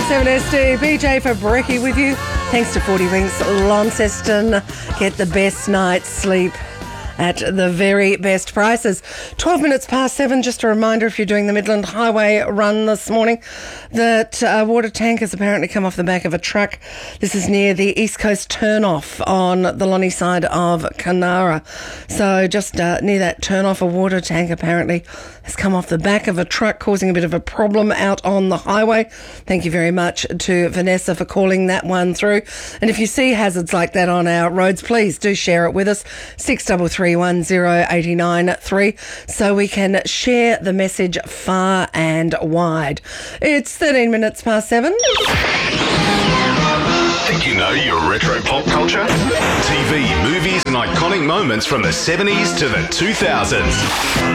7SD, BJ for Brekkie with you. Thanks to 40 Winks Launceston. Get the best night's sleep at the very best prices. 12 minutes past 7. Just a reminder, if you're doing the Midland Highway run this morning, that water tank has apparently come off the back of a truck. This is near the East Coast turnoff on the Lonnie side of Kanara. So just near that turnoff, a water tank apparently has come off the back of a truck, causing a bit of a problem out on the highway. Thank you very much to Vanessa for calling that one through. And if you see hazards like that on our roads, please do share it with us. 63310893 so we can share the message far and wide. It's 13 minutes past 7. Think you know your retro pop culture? TV, movies and iconic moments from the 70s to the 2000s.